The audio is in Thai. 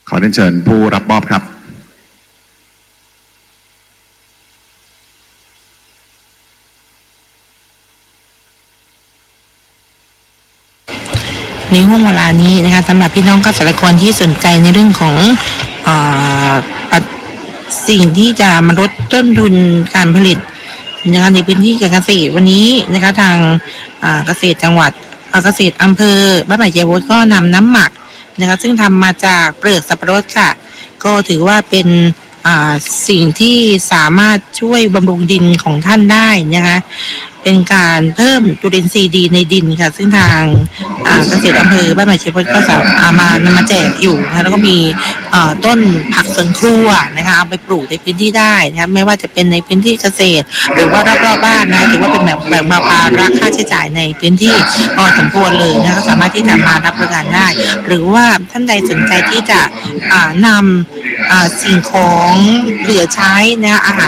ขอเรียนเชิญผู้รับมอบครับในห่วงเวลานี้นะคะสำหรับพี่น้องเกษตรกรที่สนใจในเรื่องของสิ่งที่จะมาลดต้นทุนการผลิตนะคะในพื้นที่การเกษตรวันนี้นะคะทางเกษตรจังหวัดเกษตรอำเภอบ้านใหม่ชัยพจน์ก็นำน้ำหมักนะคะซึ่งทำมาจากเปลือกสับปะรดค่ะก็ถือว่าเป็นสิ่งที่สามารถช่วยบำรุงดินของท่านได้นะคะเป็นการเพิ่มจุลินทรีย์ดีในดินค่ะซึ่งทางเกษตรอำเภอบ้านใหม่ชัยพจน์ก็มาแจกอยู่นะคะแล้วก็มีต้นผักสวนครัวนะคะเอาไปปลูกในพื้นที่ได้นะคะไม่ว่าจะเป็นในพื้นที่เกษตรหรือว่ารอบๆบ้านนะถือว่าเป็นแบบมาภาระค่าใช้จ่ายในพื้นที่พอสมควรเลยนะคะสามารถที่จะมารับประทานได้หรือว่าท่านใดสนใจที่จะนำสิ่งของเหลือใช้นะอาหาร